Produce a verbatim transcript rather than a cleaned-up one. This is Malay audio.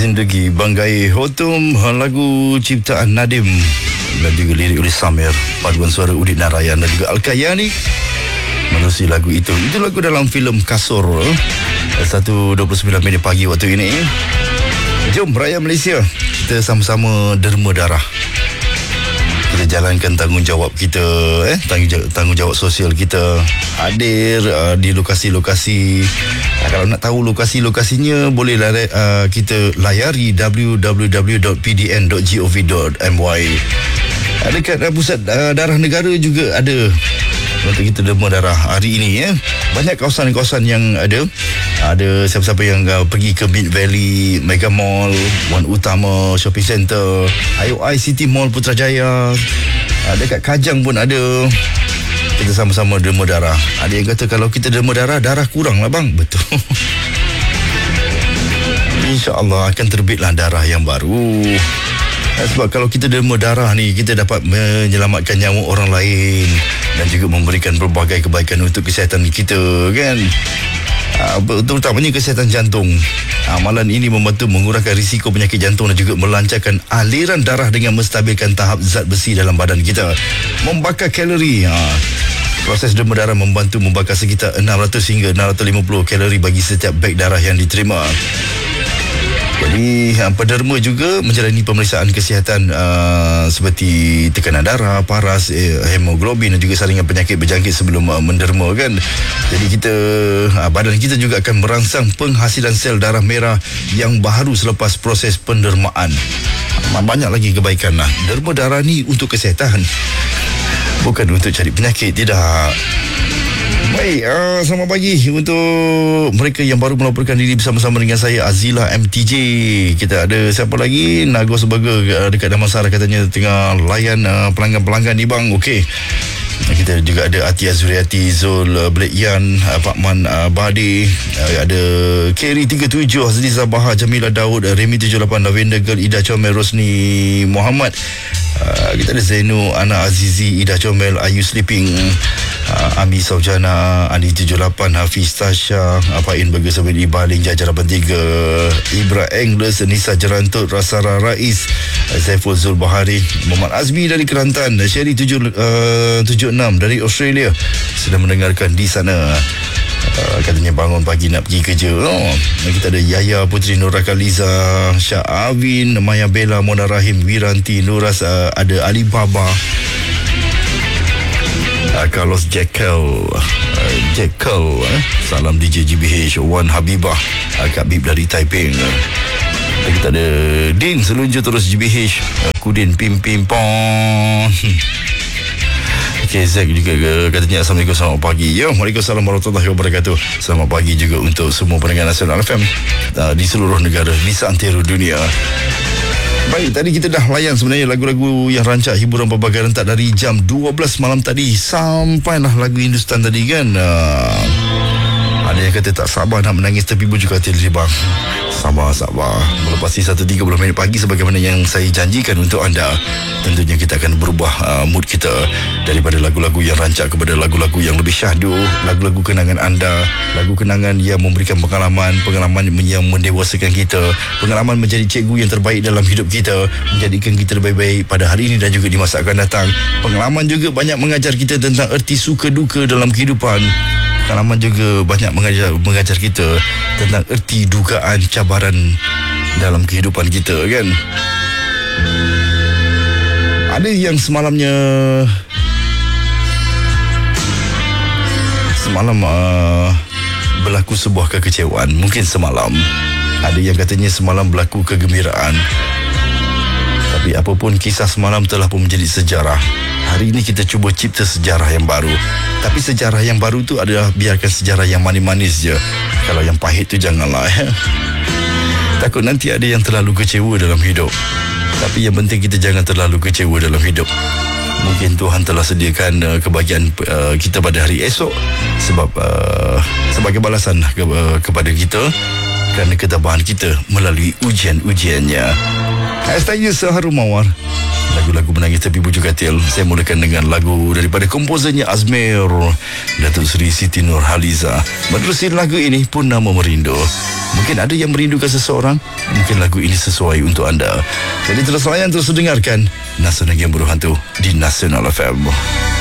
Zindagi Banggai Hotum, lagu ciptaan Nadim dan juga lirik oleh Samir, paduan suara Udit Narayan dan juga Al-Kayani menerusi lagu itu. Itu lagu dalam filem Kasur, satu dua puluh sembilan minit pagi waktu ini. Jom rakyat Malaysia, kita sama-sama derma darah. Kita jalankan tanggungjawab kita, eh tanggungjawab, tanggungjawab sosial kita, hadir uh, di lokasi-lokasi. Uh, kalau nak tahu lokasi-lokasinya, boleh uh, kita layari w w w dot p d n dot gov dot m y. Uh, dekat uh, pusat uh, darah negara juga ada untuk kita derma darah hari ini, ya. Banyak kawasan-kawasan yang ada. Ada siapa-siapa yang uh, pergi ke Mid Valley, Mega Mall, Wan Utama Shopping Center, I O I City Mall Putrajaya, uh, dekat Kajang pun ada. Kita sama-sama derma darah. Ada yang kata kalau kita derma darah, darah kurang lah bang. Betul. InsyaAllah akan terbitlah darah yang baru. Sebab kalau kita derma darah ni, kita dapat menyelamatkan nyawa orang lain dan juga memberikan pelbagai kebaikan untuk kesihatan kita, kan. Uh, terutamanya kesihatan jantung. Amalan ini membantu mengurangkan risiko penyakit jantung dan juga melancarkan aliran darah dengan menstabilkan tahap zat besi dalam badan kita, membakar kalori. Uh, proses derma darah membantu membakar sekitar enam ratus hingga enam ratus lima puluh kalori bagi setiap beg darah yang diterima. Jadi penderma juga menjalani pemeriksaan kesihatan uh, seperti tekanan darah, paras, eh, hemoglobin dan juga saringan penyakit berjangkit sebelum uh, menderma, kan. Jadi kita uh, badan kita juga akan merangsang penghasilan sel darah merah yang baru selepas proses pendermaan. Uh, banyak lagi kebaikan lah. Derma darah ni untuk kesihatan, bukan untuk cari penyakit, tidak. Baik, uh, selamat pagi untuk mereka yang baru melaporkan diri bersama-sama dengan saya, Azila M T J. Kita ada siapa lagi? Nagos Burger uh, dekat Damansara katanya tengah layan uh, pelanggan-pelanggan ni bang. Okey. Kita juga ada Atia Zuriati, Zul uh, Blake Yan, uh, Pakman uh, Bade, uh, ada Kerry tiga puluh tujuh, Azliza Bahar, Jamila Daud, uh, Remy tujuh puluh lapan, Lavender Girl, Ida Comel, Rosni Muhammad. Uh, kita ada Zainu, Ana Azizi, Ida Comel, Ayu Sleeping, uh, Ami Saujana, Andi tujuh puluh lapan, Hafiz Tasha, Apain Burger Sabit Ibaling, Jajar lapan tiga, Ibra Engles, Nisa Jerantut, Rasara Rais, Saiful Zul Bahari, Muhammad Azmi dari Kelantan, Sherry tujuh tujuh enam dari Australia sedang mendengarkan di sana. Uh, katanya bangun pagi nak pergi kerja. Oh, kita ada Yaya Putri, Nura Kaliza, Syah Avin, Maya Bella, Mona Rahim, Wiranti, Nuras, uh, ada Alibaba, uh, Carlos Jekyll, uh, Jekyll, uh, salam D J G B H, Wan Habibah, uh, Kak Bib dari Taiping. Uh, kita ada Din selunjur terus G B H, uh, Kudin Pim Pim Pong. Okay, Zack juga katanya Assalamualaikum, selamat pagi. Ya, Waalaikumsalam warahmatullahi wabarakatuh. Selamat pagi juga untuk semua pendengar Nasional F M uh, di seluruh negara, di seantero dunia. Baik, tadi kita dah layan sebenarnya lagu-lagu yang rancak hiburan pelbagai rentak dari jam dua belas malam tadi sampailah lagu Hindustan tadi, kan. Uh, ada yang kata tak sabar nak menangis tepi bujuk hati bang. Sabar, sabar. Melepasi satu tiga puluh minit pagi sebagaimana yang saya janjikan untuk anda. Tentunya kita akan berubah uh, mood kita daripada lagu-lagu yang rancak kepada lagu-lagu yang lebih syahdu, lagu-lagu kenangan anda, lagu kenangan yang memberikan pengalaman, pengalaman yang mendewasakan kita, pengalaman menjadi cikgu yang terbaik dalam hidup kita, menjadikan kita lebih baik pada hari ini dan juga di masa akan datang. Pengalaman juga banyak mengajar kita tentang erti suka duka dalam kehidupan. Pengalaman juga banyak mengajar mengajar kita tentang erti dugaan cabaran dalam kehidupan kita, kan. Ada yang semalamnya Semalam uh, berlaku sebuah kekecewaan. Mungkin semalam. Ada yang katanya semalam berlaku kegembiraan. Tapi apapun kisah semalam telah pun menjadi sejarah. Hari ini kita cuba cipta sejarah yang baru. Tapi sejarah yang baru tu adalah biarkan sejarah yang manis-manis je. Kalau yang pahit tu janganlah, ya. Takut nanti ada yang terlalu kecewa dalam hidup. Tapi yang penting kita jangan terlalu kecewa dalam hidup. Mungkin Tuhan telah sediakan uh, kebahagiaan uh, kita pada hari esok sebab uh, sebagai balasan ke, uh, kepada kita kerana ketabahan kita melalui ujian-ujiannya. Hashtagnya Seharu Mawar. lagu-lagu menangis tapi bujuk katil. Saya mulakan dengan lagu daripada komposernya Azmir, Datuk Seri Siti Nurhaliza. Menerusi lagu ini pun nama Merindu. Mungkin ada yang merindukan seseorang, mungkin lagu ini sesuai untuk anda. Jadi terus layan, terus dengarkan Nasional yang Beruhantu di Nasional F M.